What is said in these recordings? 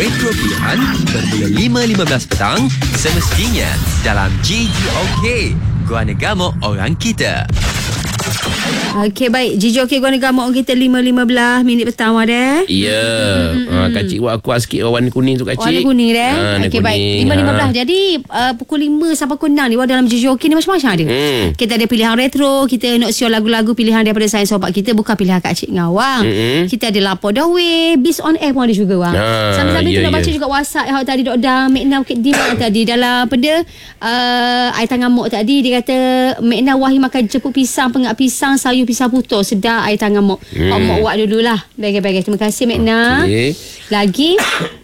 retro pilihan bermula 5.15 petang semestinya dalam GGOK, Guana Gamok Orang Kita. Okey, baik. GGOK Guana Gamok Orang Kita 5.15 minit petang ada. Ya. Kacik buat kuat sikit warna kuning tu kacik. Warna kuning dah. Okey, baik. 5.15. Jadi pukul 5 sampai pukul 6 ni dalam GGOK ni macam-macam ada. Kita ada pilihan retro, kita nak share lagu-lagu pilihan daripada saya sobat kita, bukan pilihan Kak Cik dengan Awang. Kita ada Lapor Dawei, Beast on Air pun ada juga Wang. Sambil-sambil tu nak baca juga WhatsApp yang tadi Dok Dam, Mek Nam Kek Dim tadi dalam benda air tangan mok tadi dia kata Mek Nam Wahid makan jeput pisang, pengak pisang, sayur pisang putus, sedap air tangan mok. Mok buat dululah. Baik-baik. Terima kasih Mek Nam. Lagi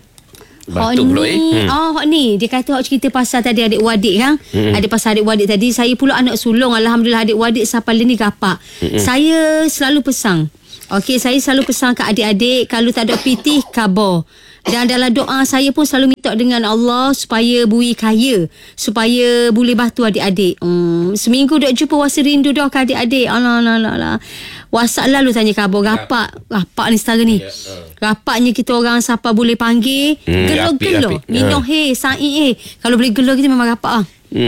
Batuk pula Hok ni dia kata hok cerita pasal tadi adik-wadik kan. Ada pasal adik-wadik tadi. Saya pula anak sulung, alhamdulillah adik-wadik sampai ni gapak. Saya selalu pesang. Okey, saya selalu pesan ke adik-adik kalau tak ada pitih khabar. Dan dalam doa saya pun selalu minta dengan Allah supaya bui kaya, supaya boleh bantu adik-adik. Seminggu duk jumpa rasa rindu dah ke adik-adik. Alah. WhatsApp lalu tanya khabar. Rapak ni setara ni. Rapaknya kita orang siapa boleh panggil. Gelo-gelo. Minum sa'i Kalau boleh gelo kita memang rapak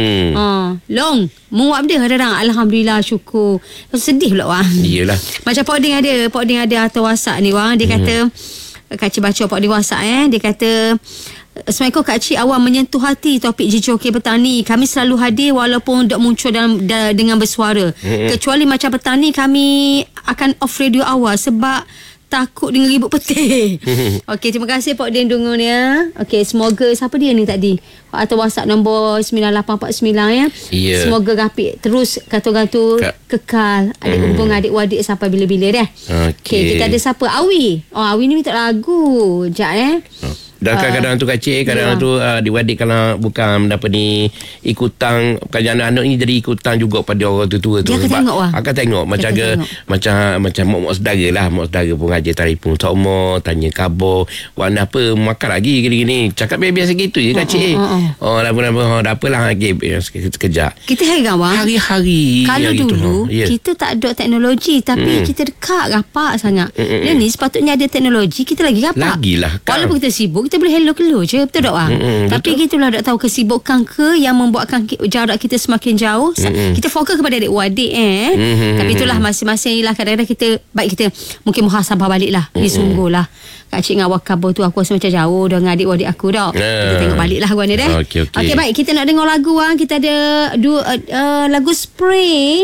Long muap dia kadang-kadang. Alhamdulillah, syukur. Sedih pula Wang. Iyalah. Macam Pak Odin ada atau WhatsApp ni Wang. Dia kata Kak Cik baca Pak Odin WhatsApp dia kata, Assalamualaikum Kak Cik, awak menyentuh hati topik GGOK petang ni. Kami selalu hadir walaupun tak muncul dengan bersuara. Kecuali macam petang ni kami akan off radio awal sebab takut dengan ribut petih. Okey, terima kasih Pak Din Dungun ya. Okey, semoga siapa dia ni tadi? Atau WhatsApp nombor 9849 ya. Semoga Rafiq terus kata orang tu kekal ada hubung adik-adik sampai bila-bila dah. Okey, kita ada siapa? Awi. Awi ni minta lagu. Sekejap Dan kadang-kadang tu kacik, kadang-kadang tu adik-adik kalau bukan mendapat ni ikutang, kan anak-anak ni jadi ikutang juga pada orang tua-tua tu. Dia akan tengok macam mak saudara lah. Mak saudara pun ajar telefon Tok Mo, tanya khabar, warna apa, makan lagi gini-gini. Cakap biasa gitu je kacik. Lama-lama dah apalah lagi sekejap. Kita heran Wang. Hari-hari kalau dulu kita tak ada teknologi tapi kita dekat rapat sangat. Dan ni sepatutnya ada teknologi, kita lagi rapat. Lagilah kan. Walaupun kita sibuk, kita boleh hello je, betul tak Wang? Tapi gitulah tak tahu kesibukan ke yang membuatkan jarak kita semakin jauh. Kita fokus kepada adik-adik tapi itulah masing-masing lah. Kadang-kadang kita mungkin muhasabah balik lah. Ni sungguh lah Kak Cik dengan awak khabar tu aku rasa macam jauh dengan adik-adik aku dah. Kita tengok balik lah Guana dah. Okey, baik, kita nak dengar lagu Wang. Kita ada lagu Spring.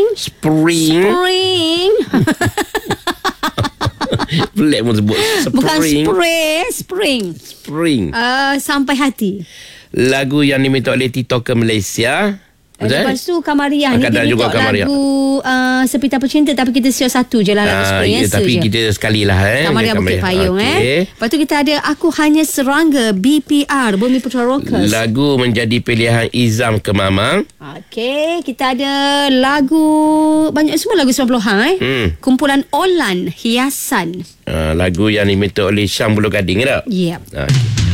Pelik pun sebut Spring. Bukan Spring. Sampai Hati. Lagu yang diminta oleh TikToker Malaysia. Lepas tu Kamariah ni dia minta lagu Sepita Pecinta, tapi kita share satu je lah lagu Spring. Tapi kita sekali lah Kamariah Bukit Payung. Lepas tu kita ada Aku Hanya Serangga BPR Bumi Putra Rockers. Lagu menjadi pilihan Izam Kemamang. Okey, kita ada lagu banyak semua lagu 90-an kumpulan Olan Hiasan. Lagu yang diminta oleh Syam Bulu Gading tak? Ya. Okay.